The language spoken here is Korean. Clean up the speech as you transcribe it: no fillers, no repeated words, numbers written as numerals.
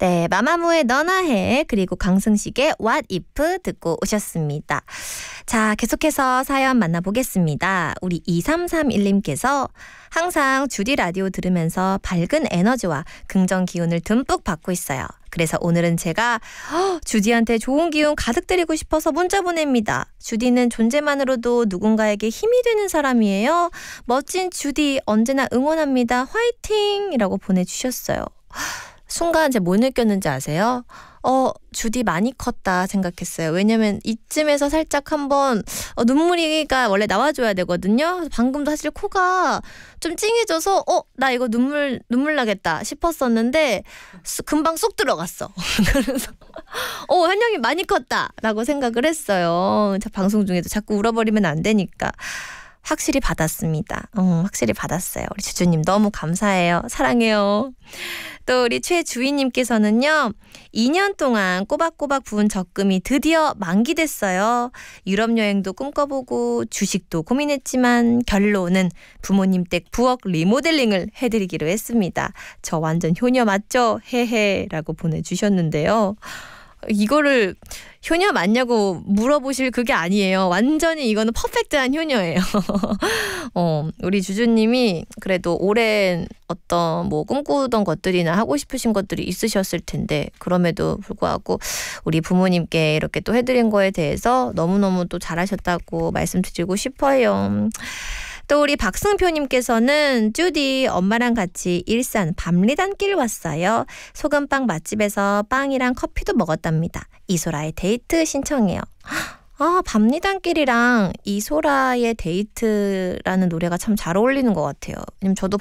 네, 마마무의 너나 해 그리고 강승식의 What If 듣고 오셨습니다. 자, 계속해서 사연 만나보겠습니다. 우리 2331님께서 항상 주디 라디오 들으면서 밝은 에너지와 긍정 기운을 듬뿍 받고 있어요. 그래서 오늘은 제가 주디한테 좋은 기운 가득 드리고 싶어서 문자 보냅니다. 주디는 존재만으로도 누군가에게 힘이 되는 사람이에요. 멋진 주디 언제나 응원합니다. 화이팅! 이라고 보내주셨어요. 순간 제가 뭐 느꼈는지 아세요? 주디 많이 컸다 생각했어요. 왜냐면 이쯤에서 살짝 한번 눈물이가 원래 나와줘야 되거든요. 방금도 사실 코가 좀 찡해져서 나 이거 눈물 나겠다 싶었었는데 금방 쏙 들어갔어. 그래서 현영이 많이 컸다라고 생각을 했어요. 방송 중에도 자꾸 울어버리면 안 되니까. 확실히 받았습니다. 확실히 받았어요. 우리 주주님 너무 감사해요. 사랑해요. 또 우리 최주희님께서는요. 2년 동안 꼬박꼬박 부은 적금이 드디어 만기됐어요. 유럽 여행도 꿈꿔보고 주식도 고민했지만 결론은 부모님 댁 부엌 리모델링을 해드리기로 했습니다. 저 완전 효녀 맞죠? 헤헤 라고 보내주셨는데요. 이거를 효녀 맞냐고 물어보실 그게 아니에요. 완전히 이거는 퍼펙트한 효녀예요. 우리 주주님이 그래도 오랜 어떤 뭐 꿈꾸던 것들이나 하고 싶으신 것들이 있으셨을 텐데 그럼에도 불구하고 우리 부모님께 이렇게 또 해드린 거에 대해서 너무너무 또 잘하셨다고 말씀드리고 싶어요. 또 우리 박승표님께서는 주디 엄마랑 같이 일산 밤리단길 왔어요. 소금빵 맛집에서 빵이랑 커피도 먹었답니다. 이소라의 데이트 신청해요. 밤리단길이랑 이소라의 데이트라는 노래가 참 잘 어울리는 것 같아요. 왜냐면 저도